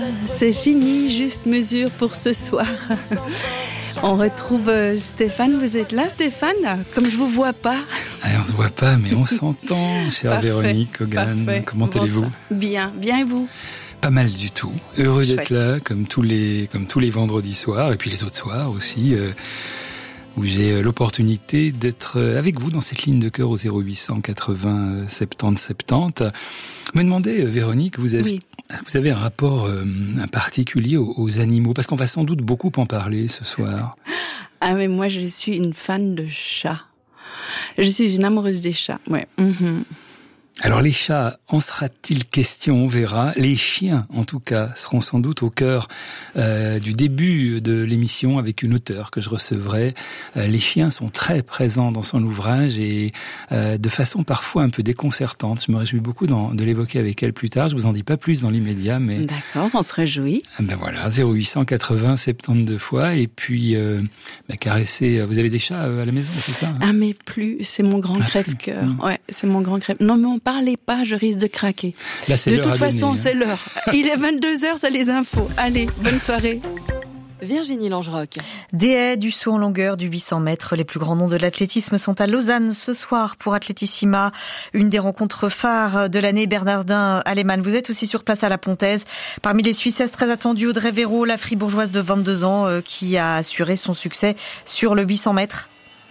C'est fini, juste mesure pour ce soir. On retrouve Stéphane. Vous êtes là, Stéphane? Comme je vous vois pas. On se voit pas, mais on s'entend, chère Parfait, Véronique Hogan. Parfait. Comment allez-vous? Bien et vous? Pas mal du tout. Heureux Chouette. d'être là, comme tous les vendredis soirs, et puis les autres soirs aussi, où j'ai l'opportunité d'être avec vous dans cette ligne de cœur au 0800 80 70 70. Me demandez, Véronique, vous avez un rapport particulier aux animaux, parce qu'on va sans doute beaucoup en parler ce soir. Ah, mais moi, je suis une fan de chats. Je suis une amoureuse des chats, ouais. Mm-hmm. Alors les chats, en sera-t-il question? On verra. Les chiens, en tout cas, seront sans doute au cœur du début de l'émission avec une auteure que je recevrai. Les chiens sont très présents dans son ouvrage et de façon parfois un peu déconcertante. Je me réjouis beaucoup de l'évoquer avec elle plus tard. Je vous en dis pas plus dans l'immédiat, mais... D'accord, on se réjouit. Ben voilà, 0800 80 72 fois et puis caresser. Vous avez des chats à la maison, c'est ça? Ah, mais plus, c'est mon grand crève-cœur. Ouais, c'est mon grand crève. Non, mais on parlez pas, je risque de craquer. Là, c'est de l'heure toute à façon, donner, c'est l'heure. Il est 22h, c'est les infos. Allez, bonne soirée. Virginie Langerock. Des haies, du saut en longueur, du 800 mètres. Les plus grands noms de l'athlétisme sont à Lausanne ce soir pour Athletissima. Une des rencontres phares de l'année. Bernardin Alemann, vous êtes aussi sur place à la Pontaise. Parmi les Suissesses très attendues, Audrey Véro, la fribourgeoise de 22 ans, qui a assuré son succès sur le 800 mètres.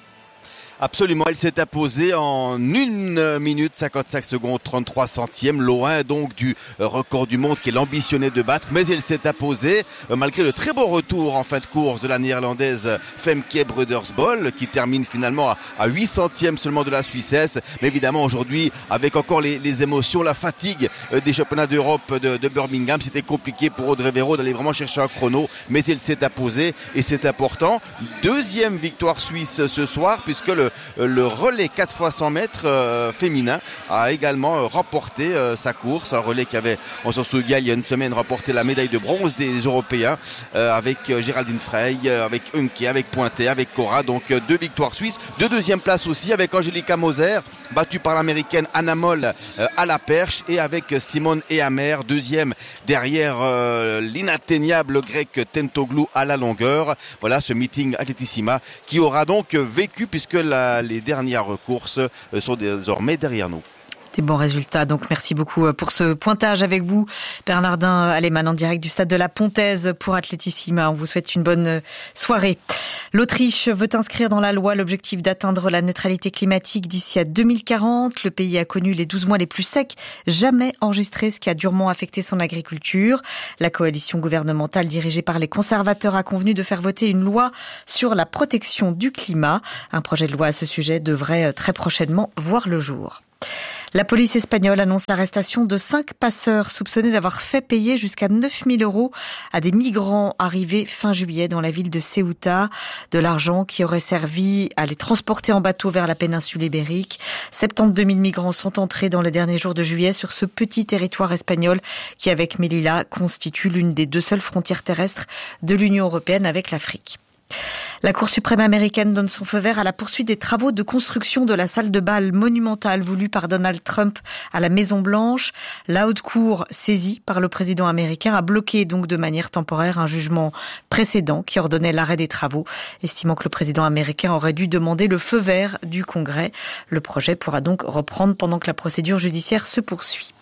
Absolument, elle s'est imposée en 1 minute 55 secondes 33 centièmes, loin donc du record du monde qu'elle ambitionnait de battre, mais elle s'est imposée malgré le très beau retour en fin de course de la néerlandaise Femke Brudersbol qui termine finalement à 8 centièmes seulement de la Suissesse. Mais évidemment aujourd'hui avec encore les émotions, la fatigue des championnats d'Europe de Birmingham, c'était compliqué pour Audrey Véro d'aller vraiment chercher un chrono, mais elle s'est imposée et c'est important. Deuxième victoire suisse ce soir puisque le relais 4x100 mètres féminin a également remporté sa course. Un relais qui avait, on s'en souvient, il y a une semaine, remporté la médaille de bronze des Européens avec Géraldine Frey, avec Unke, avec Pointet, avec Cora. Donc 2 victoires suisses. 2 deuxièmes places aussi avec Angelica Moser, battue par l'américaine Anna Moll à la perche et avec Simone Ehamer, deuxième derrière l'inatteignable grec Tentoglou à la longueur. Voilà ce meeting Athletissima qui aura donc vécu puisque les dernières courses sont désormais derrière nous. Des bons résultats, donc merci beaucoup pour ce pointage avec vous. Bernardin Alemann en direct du stade de la Pontaise pour Athletissima. On vous souhaite une bonne soirée. L'Autriche veut inscrire dans la loi l'objectif d'atteindre la neutralité climatique d'ici à 2040. Le pays a connu les 12 mois les plus secs jamais enregistrés, ce qui a durement affecté son agriculture. La coalition gouvernementale dirigée par les conservateurs a convenu de faire voter une loi sur la protection du climat. Un projet de loi à ce sujet devrait très prochainement voir le jour. La police espagnole annonce l'arrestation de 5 passeurs soupçonnés d'avoir fait payer jusqu'à 9 000 € à des migrants arrivés fin juillet dans la ville de Ceuta. De l'argent qui aurait servi à les transporter en bateau vers la péninsule ibérique. 72 000 migrants sont entrés dans les derniers jours de juillet sur ce petit territoire espagnol qui, avec Melilla, constitue l'une des 2 seules frontières terrestres de l'Union européenne avec l'Afrique. La Cour suprême américaine donne son feu vert à la poursuite des travaux de construction de la salle de bal monumentale voulue par Donald Trump à la Maison-Blanche. La haute cour, saisie par le président américain, a bloqué donc de manière temporaire un jugement précédent qui ordonnait l'arrêt des travaux, estimant que le président américain aurait dû demander le feu vert du Congrès. Le projet pourra donc reprendre pendant que la procédure judiciaire se poursuit.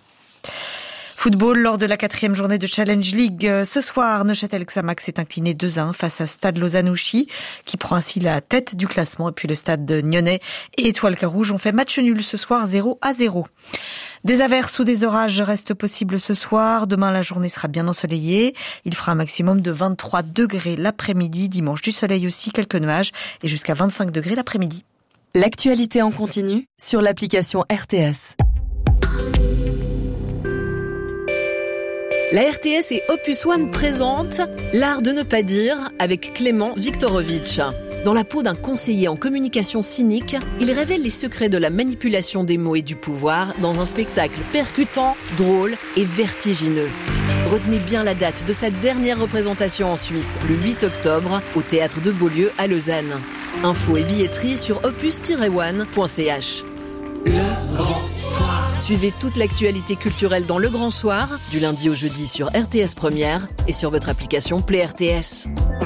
Football, lors de la 4e journée de Challenge League, ce soir, Neuchâtel Xamax s'est incliné 2-1 face à Stade Lausanne-Ouchy, qui prend ainsi la tête du classement. Et puis le Stade Nyonnais et Étoile Carouge ont fait match nul ce soir 0-0. Des averses ou des orages restent possibles ce soir. Demain, la journée sera bien ensoleillée. Il fera un maximum de 23 degrés l'après-midi. Dimanche, du soleil aussi, quelques nuages et jusqu'à 25 degrés l'après-midi. L'actualité en continu sur l'application RTS. La RTS et Opus One présente L'art de ne pas dire avec Clément Viktorovitch. Dans la peau d'un conseiller en communication cynique, il révèle les secrets de la manipulation des mots et du pouvoir dans un spectacle percutant, drôle et vertigineux. Retenez bien la date de sa dernière représentation en Suisse, le 8 octobre, au Théâtre de Beaulieu à Lausanne. Infos et billetterie sur opus-one.ch. Le grand soir. Suivez toute l'actualité culturelle dans Le Grand Soir, du lundi au jeudi sur RTS Première et sur votre application Play RTS.